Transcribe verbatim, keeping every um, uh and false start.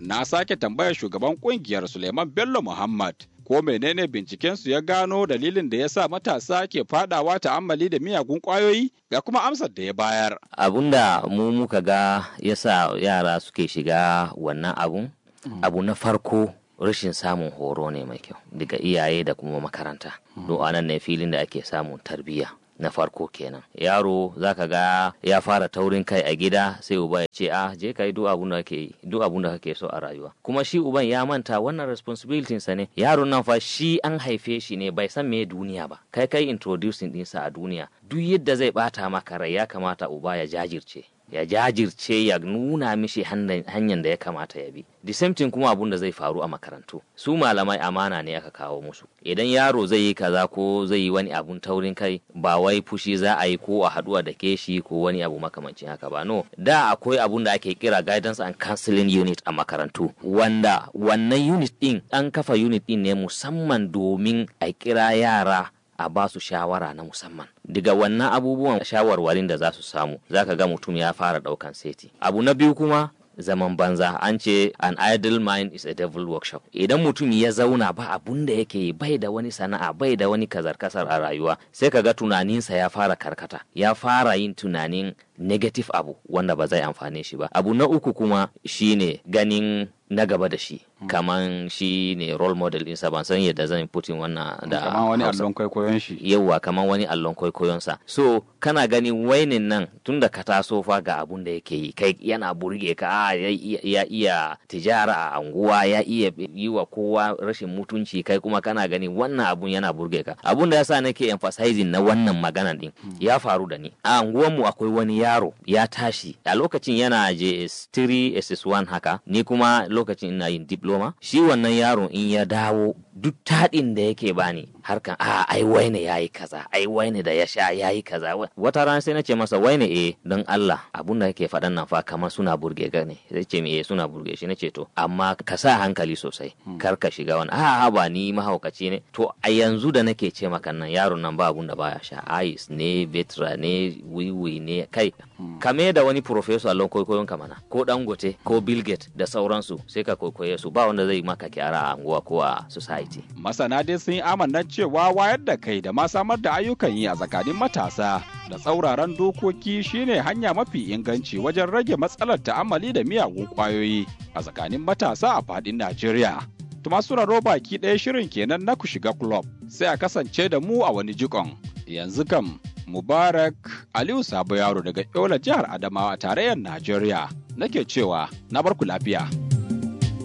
na sake tambayar shugaban kungiyar Suleiman Bello Muhammad ko menene bincikensu ya gano dalilin da ya sa matasa ke fadawa ta'ammali da miyagun kwayoyi, ga kuma amsar da ya bayar. Abunda mu muka ga ya sa yara suke shiga wannan abun, mm. abu na farko rashin samun horo ne mai kyau daga iyaye da kuma makaranta. Mm. Don anan ne filin da ake samun tarbiyya. Na farko kenan yaro zaka ga ya fara taurin kai a gida sai uba ya ce a je kai duk abun da kake yi duk abun da kake so a rayuwa, kuma shi uban ya manta wannan responsibility sa ne. Yaron nan fa shi an haife shi ne bai san me duniya ba, kai kai introducing din sa a duniya. Duk yadda zai bata maka rai ya kamata uba ya jajirce ya jajirce ya nuna mishi hanyar da ya kamata ya bi. The same thing kuma abun da zai faru a makarantu, su malamai amana ne aka kawo musu. Idan yaro zai yi kaza ko zai yi wani abun taurin kai, ba wai fushi za a yi ko a haduwa da ke shi ko wani abu makamancin haka ba, no. Da akwai abun da ake kira guidance and counseling unit a makarantu, wanda wannan unit din an kafa unit din ne musamman domin a kira yara a ba su shawara na musamman. Daga wannan abubuwan shawarwarin da za su samu, za ka ga mutum ya fara daukan seti. Abu na biyu kuma zaman banza, an ce an idle mind is a devil workshop. Idan mutum ya zauna ba abun da yake yi, bai da wani sana'a, bai da wani kazar-kasar a rayuwa, sai ka ga tunaninsa ya fara karkata, ya fara yin tunanin negative abu wanda ba zai amfane shi ba. Abu na uku kuma shine ganin na gaba da shi, hmm. kaman shi ne role model ɗinsa, ban san yadda zan putin wannan da kaman wani allon kwaikwayon shi. Yawwa, kaman wani allon kwaikwayon sa. So kana ganin wainin nan tunda ka taso fa ga abun da yake yi, kai yana burge ka, ya, ya iya tijara a anguwa, ya iya yi wa kowa rashin mutunci, kai kuma kana ganin wannan abun yana burge ka. Abun da yasa nake emphasizing na wannan magana din, hmm. ya faru da ni. A anguwan mu akwai wani yaro ya tashi a lokacin yana J S three S S one haka, ni kuma lokacin ina yin diploma. Shi wannan yaron in ya dawo, duk taɗin da yake bani harkan a ai waine yayi kaza, ai waine da ya sha yayi kaza. Wata rana sai nace masa waine eh don Allah abun da yake faɗan nan fa kamar suna burge ga ne. Sai ce me eh suna burge shi. Nace to amma ka sa hankali sosai, hmm. kar ka shiga wani a ba ni mahaukaci ne. To a yanzu da nake ce maka nan yaron nan ba abun da baya sha, ice ne, vetra ne, wiwi ne, kai hmm. kame da wani professor allon kwaikwayon ka mana, ko Dangote ko Bill Gates da sauransu, sai ka kwaikwaye su, ba wanda zai maka kyara a anguwa ko a society. Masana dai sun yi amannan cewa wayar da kai da ma samar da ayyukan yi a tsakanin matasa da tsauraran dokoki shine hanya mafi inganci wajen rage matsalar ta'ammali da miyagun kwayoyi a tsakanin matasa a fadin Najeriya. To masu raro baki ɗaya shirin kenan na ku shiga club, sai a kasance da mu a wani jikon. Yanzu kam Mubarak Aliyu Sabo Yaro daga Yola jihar Adamawa tarayyar Najeriya nake cewa na barku lafiya.